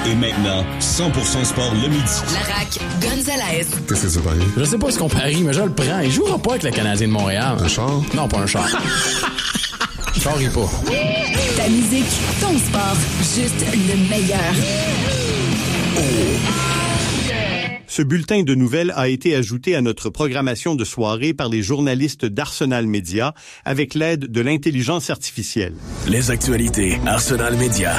Et maintenant, 100% sport le midi. Larac, Gonzalez. Qu'est-ce que c'est parie? Je sais pas ce qu'on parie, mais je le prends. Il jouera pas avec le Canadien de Montréal. Un char? Non, pas un char. Char, il pas. Ta musique, ton sport, juste le meilleur. Ce bulletin de nouvelles a été ajouté à notre programmation de soirée par les journalistes d'Arsenal Media avec l'aide de l'intelligence artificielle. Les actualités Arsenal Media.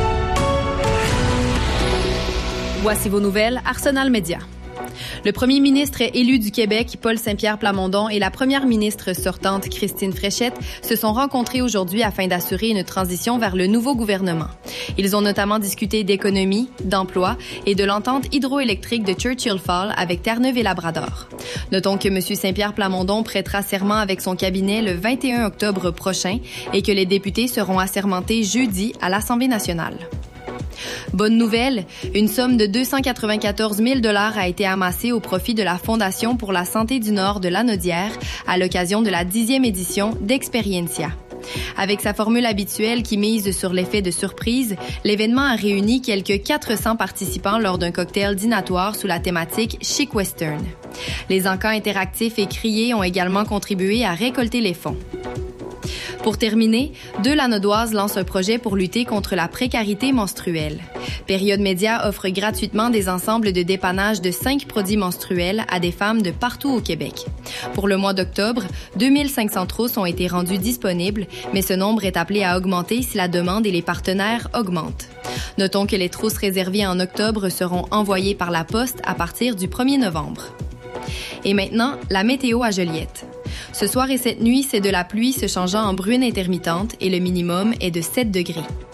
Voici vos nouvelles Arsenal Media. Le premier ministre élu du Québec, Paul Saint-Pierre Plamondon, et la première ministre sortante, Christine Fréchette, se sont rencontrés aujourd'hui afin d'assurer une transition vers le nouveau gouvernement. Ils ont notamment discuté d'économie, d'emploi et de l'entente hydroélectrique de Churchill Falls avec Terre-Neuve et Labrador. Notons que M. Saint-Pierre Plamondon prêtera serment avec son cabinet le 21 octobre prochain et que les députés seront assermentés jeudi à l'Assemblée nationale. Bonne nouvelle, une somme de 294 000 $ a été amassée au profit de la Fondation pour la santé du Nord de Lanaudière à l'occasion de la 10e édition d'Experiencia. Avec sa formule habituelle qui mise sur l'effet de surprise, l'événement a réuni quelques 400 participants lors d'un cocktail dînatoire sous la thématique Chic Western. Les encans interactifs et criés ont également contribué à récolter les fonds. Pour terminer, deux Lanaudoises lancent un projet pour lutter contre la précarité menstruelle. Période Média offre gratuitement des ensembles de dépannage de 5 produits menstruels à des femmes de partout au Québec. Pour le mois d'octobre, 2500 trousses ont été rendues disponibles, mais ce nombre est appelé à augmenter si la demande et les partenaires augmentent. Notons que les trousses réservées en octobre seront envoyées par la poste à partir du 1er novembre. Et maintenant, la météo à Joliette. Ce soir et cette nuit, c'est de la pluie se changeant en bruine intermittente et le minimum est de 7 degrés.